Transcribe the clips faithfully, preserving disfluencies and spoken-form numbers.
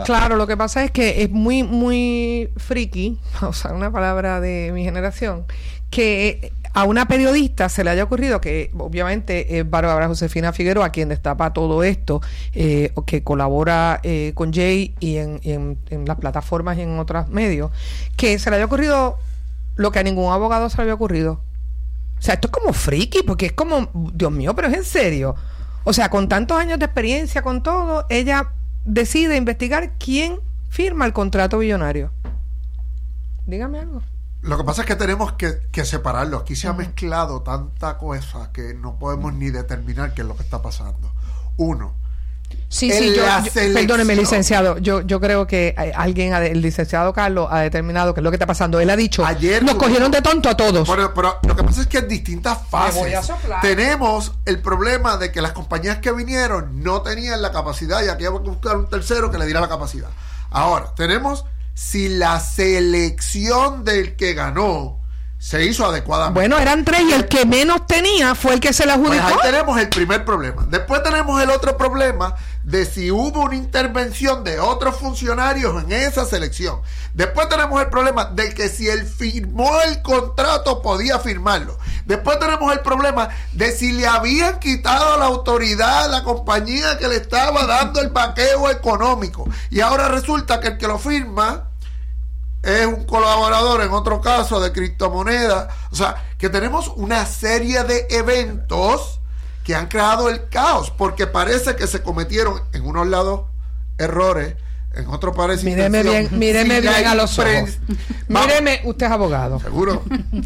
Claro, lo que pasa es que es muy, muy friki, a usar una palabra de mi generación, que a una periodista se le haya ocurrido, que obviamente es Bárbara Josefina Figueroa quien destapa todo esto, eh, que colabora eh, con Jay y, en, y en, en las plataformas y en otros medios, que se le haya ocurrido lo que a ningún abogado se le había ocurrido. O sea, esto es como friki, porque es como, Dios mío, pero es en serio. O sea, con tantos años de experiencia, con todo, ella decide investigar quién firma el contrato billonario. Dígame algo. Lo que pasa es que tenemos que, que separarlo. Aquí se ha mezclado tanta cosa que no podemos ni determinar qué es lo que está pasando. Uno. Sí, sí, yo, yo perdóneme, licenciado. Yo, yo creo que alguien, el licenciado Carlos, ha determinado qué es lo que está pasando. Él ha dicho, ayer nos cogieron de tonto a todos. Pero, pero lo que pasa es que en distintas fases tenemos el problema de que las compañías que vinieron no tenían la capacidad y aquí había que buscar un tercero que le diera la capacidad. Ahora, tenemos si la selección del que ganó se hizo adecuadamente. Bueno, eran tres y el que menos tenía fue el que se la adjudicó. Pues ahí tenemos el primer problema. Después tenemos el otro problema de si hubo una intervención de otros funcionarios en esa selección. Después tenemos el problema de que si él firmó el contrato podía firmarlo. Después tenemos el problema de si le habían quitado la autoridad a la compañía que le estaba dando el vaqueo económico. Y ahora resulta que el que lo firma es un colaborador, en otro caso, de criptomonedas. O sea, que tenemos una serie de eventos que han creado el caos, porque parece que se cometieron en unos lados errores, en otros parece míreme bien, míreme bien a los ojos. Míreme, usted es abogado. Seguro.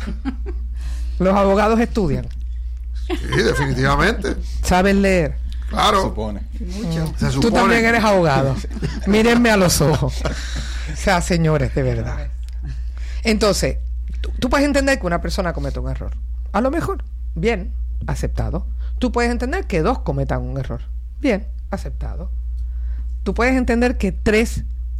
Los abogados estudian. Sí, definitivamente. Saben leer. Claro. Se supone. Mucho. Se supone. Tú también eres abogado. Mírenme a los ojos. O sea, señores, de verdad. Entonces, tú, tú puedes entender que una persona comete un error. A lo mejor, bien, aceptado. Tú puedes entender que dos cometan un error. Bien, aceptado. Tú puedes entender que tres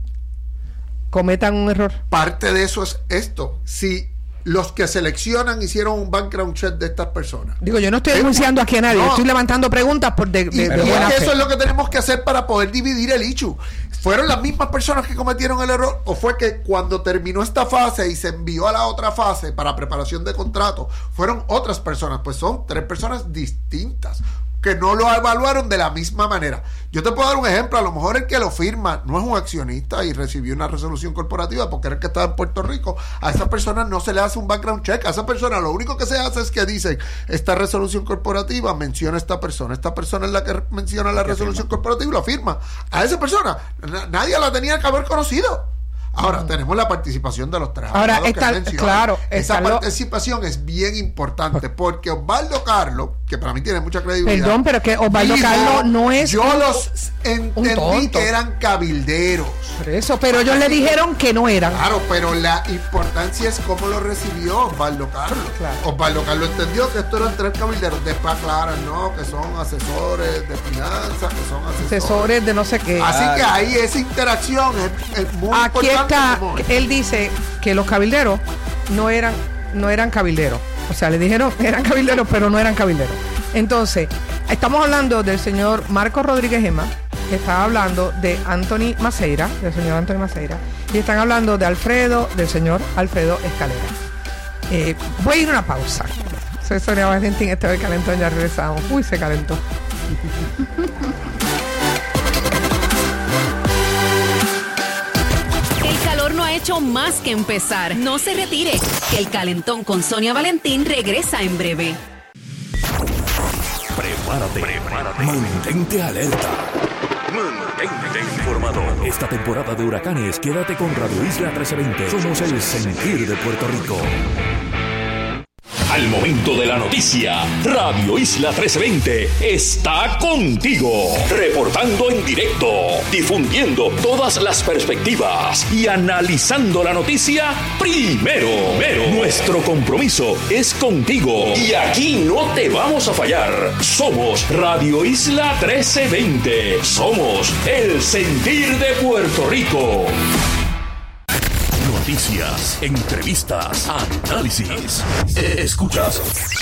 cometan un error. Parte de eso es esto. Si los que seleccionan hicieron un background check de estas personas. Digo, yo no estoy denunciando aquí a nadie, no. Estoy levantando preguntas por de, de, y, de y buena eso fe. es lo que tenemos que hacer para poder dividir el issue. ¿Fueron las mismas personas que cometieron el error o fue que cuando terminó esta fase y se envió a la otra fase para preparación de contrato fueron otras personas? Pues son tres personas distintas que no lo evaluaron de la misma manera. Yo te puedo dar un ejemplo. A lo mejor el que lo firma no es un accionista y recibió una resolución corporativa porque era el que estaba en Puerto Rico. A esa persona no se le hace un background check. A esa persona lo único que se hace es que dicen, esta resolución corporativa menciona a esta persona. Esta persona es la que menciona la resolución corporativa y lo firma. A esa persona n- nadie la tenía que haber conocido. Ahora, mm. tenemos la participación de los tres Ahora, está, claro, esa está participación lo... es bien importante porque Osvaldo Carlos, que para mí tiene mucha credibilidad. Perdón, pero que Osvaldo dijo, Carlos no es yo un, los entendí que eran cabilderos. Por eso, pero ellos le dijeron que no eran. Claro, pero la importancia es cómo lo recibió Osvaldo Carlos. Claro. Osvaldo Carlos entendió que estos eran tres cabilderos. Después aclaran, ¿no? Que son asesores de finanzas, que son asesores. Asesores de no sé qué. Así que ahí esa interacción es, es muy Aquí importante. Está, él dice que los cabilderos no eran, no eran cabilderos. O sea, le dijeron eran cabilderos, pero no eran cabilderos. Entonces, estamos hablando del señor Marcos Rodríguez Gema, que está hablando de Anthony Maceira, del señor Anthony Maceira, y están hablando de Alfredo, del señor Alfredo Escalera. Eh, voy a ir a una pausa. Soy Sonia Valentín, este es el Calentón, ya regresamos. Uy, se calentó. El calor no ha hecho más que empezar. No se retire, que el Calentón con Sonia Valentín regresa en breve. Prepárate, prepárate. Mantente alerta. Mantente informado. Esta temporada de huracanes, quédate con Radio Isla trece veinte. Somos el sentir de Puerto Rico. Al momento de la noticia, Radio Isla trece veinte está contigo, reportando en directo, difundiendo todas las perspectivas y analizando la noticia primero. primero. Nuestro compromiso es contigo y aquí no te vamos a fallar. Somos Radio Isla trece veinte. Somos el sentir de Puerto Rico. Noticias, entrevistas, análisis. Escuchas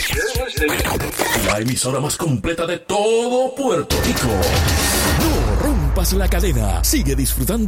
la emisora más completa de todo Puerto Rico. No rompas la cadena. Sigue disfrutando